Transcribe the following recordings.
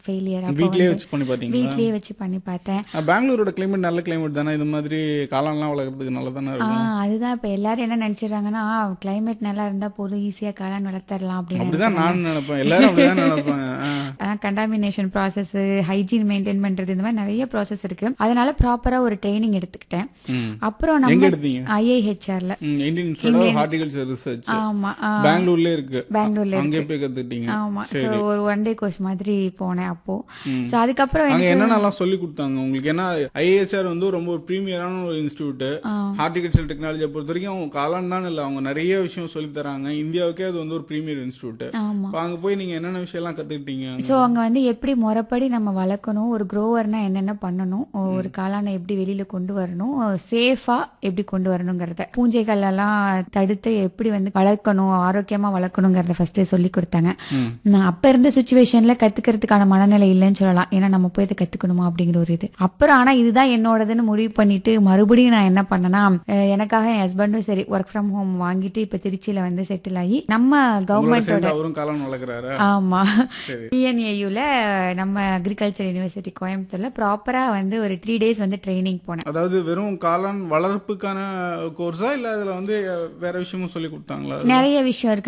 Failure. வீட்லயே வச்சு பண்ணி பாத்தீங்களா? வீட்லயே வச்சு பண்ணி பார்த்தேன். பெங்களூரோட கிளைமேட் நல்ல கிளைமேட் தானே, இது மாதிரி காளான்லாம் வளர்க்கறதுக்கு நல்லா தானே இருக்கும். அதுதான் இப்ப எல்லாரும் என்ன நினைச்சிடறாங்கன்னா கிளைமேட் நல்லா இருந்தா போதும் ஈஸியா காளான் வளர்த்தரலாம் அப்படின்னு. அப்படிதான் நான் நினைப்பேன், எல்லாரும் அப்படிதான் நினைப்பாங்க. கண்டாமினேஷன் ப்ராசஸ், ஹைஜீன் மெயின்டைன் பண்றது, இந்த மாதிரி நிறைய ப்ராசஸ் இருக்கு. அதனால ப்ராப்பரா ஒரு ட்ரைனிங் எடுத்துக்கிட்டேன். அப்புறம் நம்ம IIHRல Indian institute of horticulture research, ஆமா, பெங்களூர்ல இருக்கு. பெங்களூர்ல அங்கே போய் கத்துக்கிட்டீங்க. ஆமா, சோ ஒரு 1 டே கோர்ஸ் மாதிரி போனேன் அப்போ. சோ அதுக்கப்புறம் அங்க என்னென்னலாம் சொல்லி கொடுத்தாங்க உங்களுக்கு? ஏன்னா IIHR வந்து ரொம்ப ஒரு பிரீமியரான ஒரு இன்ஸ்டிடியூட். ஹார்டிகல்ச்சர் டெக்னாலஜியை பொறுத்த வரைக்கும் அவங்க காளான் தான் இல்ல, அவங்க நிறைய விஷயம் சொல்லி தராங்க. இந்தியாவுக்கே அது வந்து ஒரு பிரீமியர் இன்ஸ்டிடியூட். அங்க போய் நீங்க என்னென்ன விஷயம் எல்லாம் கத்துக்கிட்டீங்க? சோ அங்க வந்து எப்படி முறைப்படி நம்ம வளர்க்கணும், ஒரு க்ரோவர்னா என்னென்ன பண்ணணும், ஒரு காளானை எப்படி வெளியில கொண்டு வரணும், சேஃபா எப்படி கொண்டு வரணுங்கிறத, பூஞ்சைகள் எல்லாம் தடுத்து எப்படி வந்து வளர்க்கணும், ஆரோக்கியமா வளர்க்கணுங்கிறத ஃபர்ஸ்ட் சொல்லி கொடுத்தாங்க. நான் அப்ப இருந்த சுச்சுவேஷன்ல கத்துக்கிறதுக்கான மனநிலை இல்லைன்னு சொல்லலாம். ஏன்னா நம்ம போய் இதை கத்துக்கணுமா அப்படிங்கிற ஒரு இது. அப்புறம் ஆனா இதுதான் என்னோடதுன்னு முடிவு பண்ணிட்டு மறுபடியும் நான் என்ன பண்ணேன்னா, எனக்காக என் ஹஸ்பண்டும் சரி ஒர்க் ஃப்ரம் ஹோம் வாங்கிட்டு இப்ப திருச்சியில வந்து செட்டில் ஆகி நம்ம கவர்மெண்டோட, ஆமா, TNAUல நம்ம அக்ரிகல்ச்சர் யூனிவர்சிட்டி கோயம்புத்தூர்ல ப்ராப்பரா வந்து ஒரு 3 days வந்து ட்ரைனிங் போனேன். அதாவது வெறும் காளான் வளர்ப்புக்கான கோர்ஸா இல்ல அதுல வந்து வேற விஷயமும் சொல்லி கொடுத்தாங்களா? நிறைய விஷயம் இருக்கு.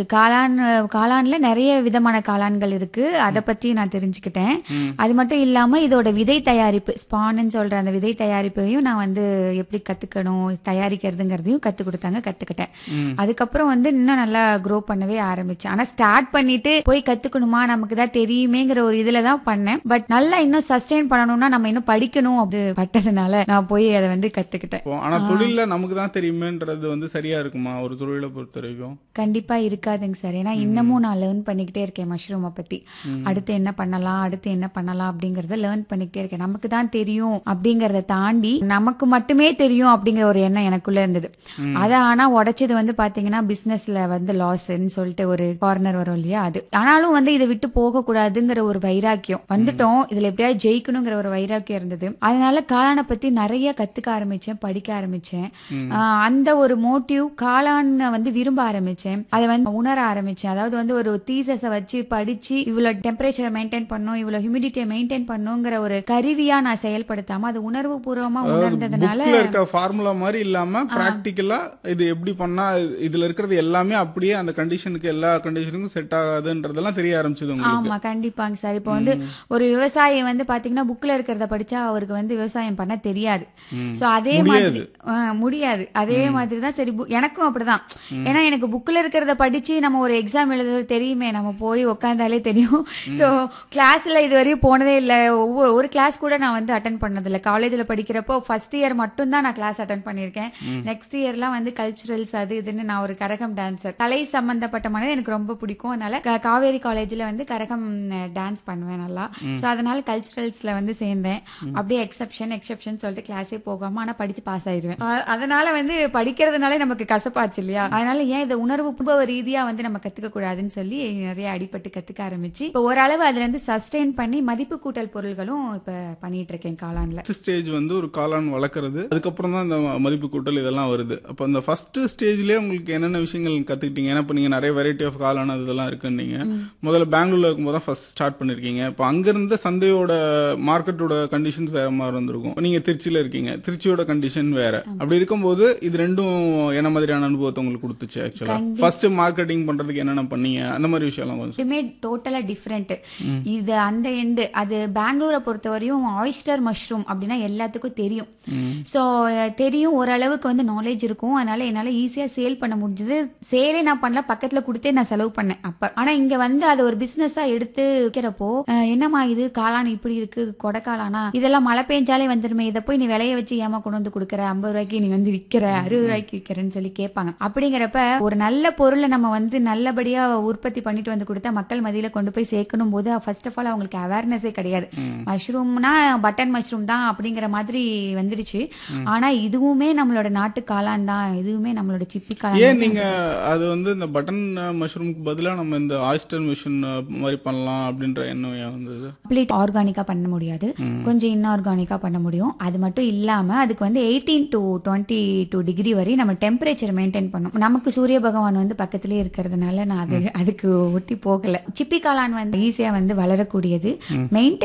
காளான்ல நிறைய விதமான காளான்கள் இருக்கு, அதை பத்தி நான் தெரிஞ்சுக்கிட்டேன். அது மட்டும் இல்லாம இதோட விதை தயாரிப்பு, ஸ்பான்னு சொல்ற அந்த விதை தயாரிப்பையும் நான் வந்து எப்படி கத்துக்கணும், தயாரிக்கிறதுங்கிறதையும் கத்து கொடுத்தாங்க, கத்துக்கிட்டேன். அதுக்கப்புறம் வந்து இன்னும் நல்லா க்ரோ பண்ணவே ஆரம்பிச்சேன். ஆனா ஸ்டார்ட் பண்ணிட்டு போய் கத்துக்கணுமா, நமக்கு தான் தெரியுமேங்கிற ஒரு இதுலதான் பண்ணேன். பட் நல்லா இன்னும் சஸ்டெயின் பண்ணணும்னா நம்ம இன்னும் படிக்கணும் அப்படி பட்டதுனால நான் போய் அதை வந்து கத்துக்கிட்டேன். ஆனா தொழில நமக்கு தான் தெரியுமேன்றது வந்து சரியா இருக்குமா ஒரு தொழிலை பொறுத்த வரைக்கும்? கண்டிப்பா இருக்காதுங்க சார். ஏன்னா இன்னமும் நான் லேர்ன் பண்ணிக்கிட்டே இருக்கேன் மஷ்ரூமை பத்தி. அடுத்து என்ன பண்ணலாம், அடுத்து என்ன பண்ணலாம் அப்படிங்கறத லேர்ன் பண்ணிக்கிட்டே இருக்கேன். நமக்கு தான் தெரியும் அப்படிங்கறத தாண்டி நமக்கு மட்டுமே தெரியும் அப்படிங்கிற ஒரு எண்ணம் எனக்குள்ள இருந்தது. அத ஆனா உடைச்சது வந்து பாத்தீங்கன்னா பிசினஸ்ல வந்து லாஸ்ன்னு சொல்லிட்டு ஒரு கார்னர் வரும் இல்லையா, அது. ஆனாலும் வந்து இதை விட்டு போக கூடாதுங்கிற ஒரு வைராக்கியம் வந்துட்டோம், இதுல எப்படியாவது ஜெயிக்கணுங்கிற ஒரு வைராக்கியம் இருந்தது. அதனால காளானை பத்தி நிறைய கத்துக்க ஆரம்பிச்சேன், படிக்க ஆரம்பிச்சேன். அந்த ஒரு மோட்டிவ், காளான் வந்து விரும்ப ஆரம்பிச்சேன், அதை வந்து உணர ஆரம்பிச்சேன். அதாவது வந்து ஒரு தீசஸை வச்சு படிச்சு இவ்வளவு டெம்பரேச்சரை மெயின்டைன் பண்ணும், இவ்வளவு ஹியூமிடிட்டியை மெயின்டைன் பண்ணுங்கிற ஒரு கருவியா நான் செயல்படுத்தாம அது உணர்வு பூர்வமா உணர்ந்ததுனால ஃபார்முலா மாதிரி இல்லாம பிராக்டிக்கலா இது எப்படி பண்ணா இதுல இருக்கிறது எல்லாமே அப்படியே அந்த கண்டிஷனுக்கு, எல்லா கண்டிஷனுக்கும் செட் ஆகாதுன்றதெல்லாம் தெரிய ஆரம்பிச்சது உங்களுக்கு? ஆமா, கண்டிப்பாங்க சார். இப்போ வந்து ஒரு விவசாயி வந்து பாத்தீங்கன்னா புக்ல இருக்கிறத படிச்சா அவருக்கு வந்து விவசாயம் பண்ண தெரியாது. சோ அதே மாதிரி முடியாது. அதே மாதிரி தான் சரி எனக்கும் அப்படிதான். ஏன்னா எனக்கு புக்ல இருக்கிறத படிச்சு நம்ம ஒரு எக்ஸாம் எழுத தெரியுமே, நம்ம போய் உட்காந்தாலே தெரியும். சோ கிளாஸ்ல இது வரையும் போனதே இல்ல, ஒரு கிளாஸ் கூட நான் வந்து அட்டென்ட் பண்ணது இல்ல. காலேஜ்ல படிக்கிறப்போ ஃபர்ஸ்ட் இயர் மட்டும் தான் நான் கிளாஸ் அட்டென்ட் பண்ணிருக்கேன். நெக்ஸ்ட் இயர்லாம் வந்து கல்ச்சுரல்ஸ் அது இதுன்னு, நான் ஒரு கரகம் டான்சர், கலை சம்பந்தப்பட்ட மாதிரி எனக்கு ரொம்ப பிடிக்கும். அதனால காவேரி காலேஜ்ல வந்து கரகம் டான்ஸ் பண்ணுவேன் நல்லா. சோ அதனால கல்ச்சுரல்ஸ்ல வந்து சேர்ந்தேன். அப்படியே எக்ஸெப்ஷன் சொல்லிட்டு கிளாஸே போகாம ஆனா படிச்சு பாஸ் ஆயிடுவேன். அதனால வந்து படிக்கிறதுனாலே நமக்கு கசப்பாச்சு இல்லையா, அதனால ஏன் இதை உணர்வு ரீதியா வந்து நம்ம கத்துக்க கூடாதுன்னு சொல்லி நிறைய அடிபட்டு கத்துக்க ஆரம்பிச்சு இப்ப ஓரளவு அதுல இருந்து சஸ்டெயின் பண்ணி மதிப்பு கூட்டல் பொருள்களும் இப்ப பண்ணிட்டு இருக்கேன் காளான்ல. ஸ்டேஜ் வந்து ஒரு காளான் வளர்க்கறது, அதுக்கப்புறம் தான் இந்த மதிப்பு கூட்டல் இதெல்லாம் வருது. அப்ப அந்த ஃபர்ஸ்ட் ஸ்டேஜ்லயே உங்களுக்கு என்னென்ன விஷயங்கள் கத்துக்கிட்டீங்க? ஏன்னா இப்ப நீங்க நிறைய வெரைட்டி ஆஃப் காளான் இதெல்லாம் இருக்குன்னீங்க. முதல்ல பெங்களூர்ல இருக்கும்போது தான் ஃபர்ஸ்ட் ஸ்டார்ட் பண்ணிருக்கீங்க. இப்ப அங்க இருந்த சந்தையோட மார்க்கெட்டோட கண்டிஷன்ஸ் வேற மாதிரி இருந்திருக்கும். நீங்க திருச்சியில இருக்கீங்க, திருச்சியோட கண்டிஷன் வேற. அப்படி இருக்கும்போது இது ரெண்டும் என்ன மாதிரியான அனுபவத்தை உங்களுக்கு கொடுத்துச்சு? ஆக்சுவலா ஃபர்ஸ்ட் மார்க்கெட்டிங் பண்றதுக்கு என்னென்ன பண்ணீங்க, அந்த மாதிரி விஷயம் எல்லாம் டோட்டலா டிஃபரெண்ட். இது அந்த எண்டு அது பெங்களூரை பொறுத்தவரையும் ஆயிஸ்டர் மஷ்ரூம் அப்படின்னா எல்லாத்துக்கும் தெரியும். சோ தெரியும், ஓரளவுக்கு வந்து நாலேஜ் இருக்கும். அதனால என்னால ஈஸியா சேல் பண்ண முடிஞ்சது. சேலே நான் பண்ணல, பக்கத்துல கொடுத்தே நான் செலவு பண்ணேன் அப்ப. ஆனா இங்க வந்து அது ஒரு பிசினஸா எடுத்து வைக்கிறப்போ என்னமா இது காளான் இப்படி இருக்கு, கொடை காளானா, இதெல்லாம் மழை பெஞ்சாலே வந்துருமே, இதை போய் நீ விலைய வச்சு ஏமா கொண்டு வந்து கொடுக்குற, 50 ரூபாய்க்கு நீ வந்து விக்கிற, 60 ரூபாய்க்கு விக்கிறேன்னு சொல்லி கேட்பாங்க. அப்படிங்கிறப்ப ஒரு நல்ல பொருளை நம்ம வந்து நல்லபடியா உற்பத்தி பண்ணிட்டு வந்து கொடுத்தா மக்கள் மத்தியில கொண்டு போய் சேர்க்கணும் போது ஃபர்ஸ்ட் ஆஃப் ஆல் அவங்களுக்கு அவேர்னஸே கிடையாது. மஷ்ரூம்னா பட்டன் மஷ்ரூம் தான் அப்படிங்கிற மாதிரி வந்துருச்சு. ஆனா இதுவுமே நம்மளோட நாட்டு காளான் தான், இதுவுமே நம்மளோட சிப்பி காளான். ஏன் நீங்க அது வந்து இந்த பட்டன் மஷ்ரூமுக்கு பதிலா நம்ம இந்த ஆயிஸ்டர் மஷ்ரூம் மாதிரி பண்ணலாம் அப்படின்ற எண்ணம் வந்தது? கம்ப்ளீட் ஆர்கானிக்கா பண்ண முடியாது, கொஞ்சம் இன்ஆர்கானிக்கா பண்ண முடியும். அது மட்டும் இல்லாம அதுக்கு வந்து 18 to 22 டிகிரி வரை நம்ம டெம்பரேச்சர் மெயின்டைன் பண்ணும். நமக்கு சூரிய பகவான் வந்து பக்கத்திலே இருக்கிறதுனால நான் அதுக்கு ஒட்டி போகல. சிப்பி காளான் வந்து ஈஸியா வந்து வளரக்கூடியது, மெயின்டைன்